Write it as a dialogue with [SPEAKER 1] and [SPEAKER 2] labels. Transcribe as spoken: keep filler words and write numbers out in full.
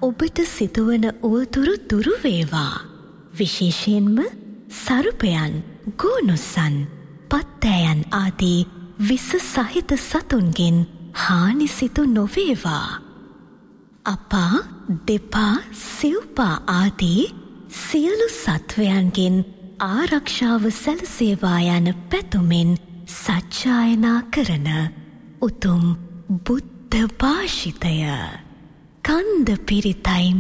[SPEAKER 1] ඔබට සිදුවන උවතුරු දුරු වේවා. විශේෂයෙන්ම සරුපයන්, ගෝනුස්සන්, පත්තෑයන් ආදී විස සහිත සතුන්ගෙන් හානි සිදු නොවේවා. අපා, දෙපා, සිව්පා ආදී සියලු සත්වයන්ගෙන් ආරක්ෂාව සැලසේවා යන පැතුමෙන් සජ්ජායනා කරන උතුම් බුද්ධ භාෂිතය කන්ද පිරිතයි